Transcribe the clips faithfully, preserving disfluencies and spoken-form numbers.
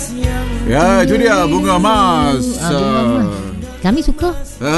Ya, itu dia Bunga Mas. Ah, Bunga Mas. Kami suka.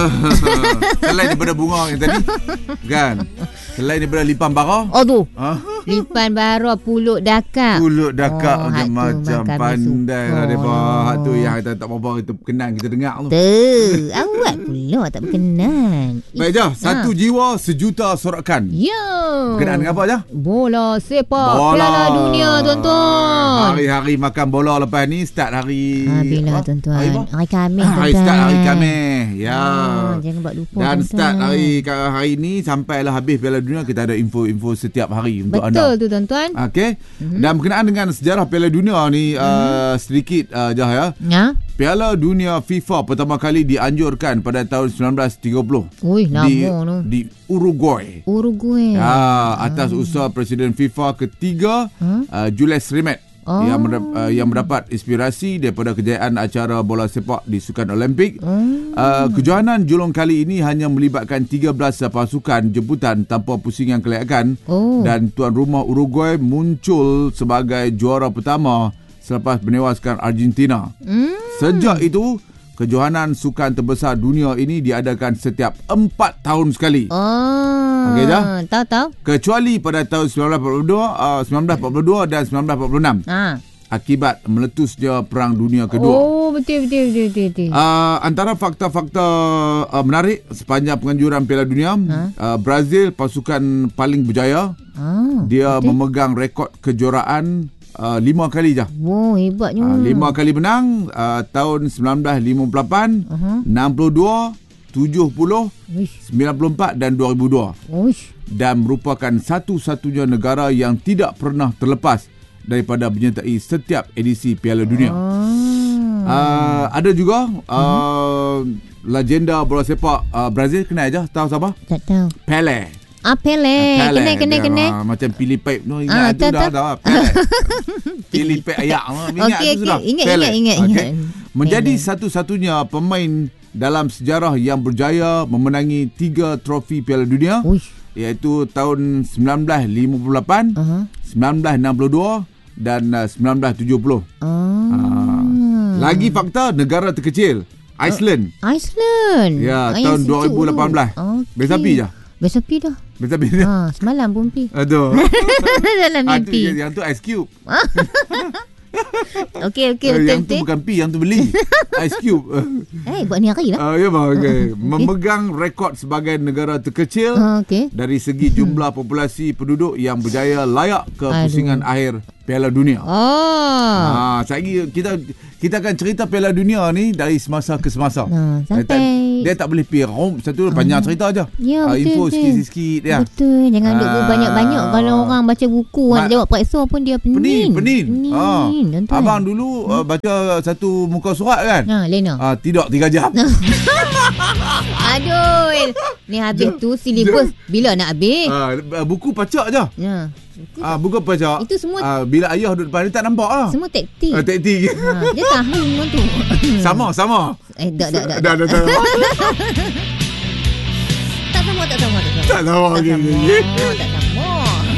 Selain daripada bunga yang tadi, kan? Selain daripada lipan bara. Aduh. Ha? Lipan bara pulut dakak. Pulut dakak Oh, macam hak tu macam kami pandai suka lah depa. lah. Hak tu yang kita tak apa-apa kita kenal kita dengar tu. Tu. Awak pula tak berkenan. Baik je, satu jiwa sejuta sorakan. Ya. Berkenaan dengan apa je? Bola sepak Bola. Piala Dunia, tuan-tuan. Hari-hari makan bola lepas ni start hari Ha, bila apa? tuan-tuan? Hari apa? Hari Khamis, Ah, Hari tuan-tuan. start hari Khamis. Ya. Ah, jangan buat lupa, Dan tuan-tuan. start hari hari ni sampailah habis Piala Dunia, kita ada info-info setiap hari untuk anda. Betul tu, tuan-tuan. Okey. Mm-hmm. Dan berkenaan dengan sejarah Piala Dunia ni mm-hmm. uh, sedikit uh, Jah ya. Ya. Piala Dunia FIFA pertama kali dianjurkan pada tahun sembilan belas tiga puluh. Ui, lama di, tu. di Uruguay. Uruguay. Ya, atas ah. usaha Presiden FIFA ketiga huh? uh, Jules Rimet. Oh. Yang, mendap- uh, yang mendapat inspirasi daripada kejayaan acara bola sepak di Sukan Olimpik. Oh. Uh, kejohanan julung kali ini hanya melibatkan tiga belas pasukan jemputan tanpa pusingan kelayakan. Oh. Dan tuan rumah Uruguay muncul sebagai juara pertama selepas menewaskan Argentina. Mm. Sejak itu, kejohanan sukan terbesar dunia ini diadakan setiap empat tahun sekali. Oh, okey dah? Tahu tahu. Kecuali pada tahun sembilan belas empat puluh dua, uh, sembilan belas empat puluh dua dan sembilan belas empat puluh enam. Ha. Akibat meletusnya Perang Dunia Kedua. Oh, betul betul betul betul. betul. Uh, antara fakta-fakta uh, menarik sepanjang penganjuran Piala Dunia, ha? uh, Brazil pasukan paling berjaya. Ah, Dia betul? memegang rekod kejuaraan Uh, lima kali je. Wow, hebatnya. Uh, lima kali menang uh, tahun sembilan belas lima puluh lapan, uh-huh. enam puluh dua, tujuh puluh, Uish. sembilan puluh empat dan dua ribu dua. Uish. Dan merupakan satu-satunya negara yang tidak pernah terlepas daripada menyertai setiap edisi Piala Dunia. Oh. Uh, ada juga uh, uh-huh. legenda bola sepak uh, Brazil, kenal aja, tahu siapa? Tak tahu. Pelé. Ah, Pelé. Kena kena kena. Uh, macam pilih pipe tu, ingat ah, tu dah dah. Pelé. Pilih pipe ayak. Ingat okay, tu sudah. Okay. Ingat, ingat ingat okay. ingat. Menjadi Pelé. satu-satunya pemain dalam sejarah yang berjaya memenangi tiga trofi Piala Dunia. Uish. Iaitu tahun sembilan belas lima puluh lapan, uh-huh. sembilan belas enam puluh dua dan uh, sembilan belas tujuh puluh. Oh. Uh, lagi fakta, negara terkecil Iceland. Uh, Iceland. Ya, ah, tahun dua ribu lapan belas. Okay. Besapi je. Besapi dah. Besapi dah. Ha, semalam pun pi. Aduh. Dalam mimpi. Yang, yang tu Ice Cube. Okey okey uh, betul. Yang tu bukan pi, yang tu beli. Ice Cube. Eh, buat ni hari lah. Uh, ya bang, okey. Memegang rekod sebagai negara terkecil uh, okay. dari segi jumlah populasi penduduk yang berjaya layak ke Aduh. pusingan akhir Piala Dunia. Oh. Ha, sekali kita kita akan cerita Piala Dunia ni dari semasa ke semasa. Nah, sampai dia, dia tak boleh pergi rom satu panjang uh, cerita aja. Ya, uh, betul, info betul. sikit-sikit ya. Betul, jangan duk uh, banyak-banyak kalau orang baca buku kan jawab periksa pun dia pening. Pening, pening. pening. Ha. Abang dulu hmm. uh, baca satu muka surat kan? Ha, Lena. Ah, uh, tidak tiga jam. Aduh. Ni habis tu silibus bila nak habis? Uh, buku pacak je. Ya. Ah, buku pacak. Itu semua ah, bila ayah duduk depan dia tak nampak ah. Semua taktik. Ah, taktik. Ha, dia tahu semua tu. Sama, sama. Eh, dak dak dak. Dah dah dah. Tak sama, tak sama, tak sama. Tak sama. Tak sama. Tak sama.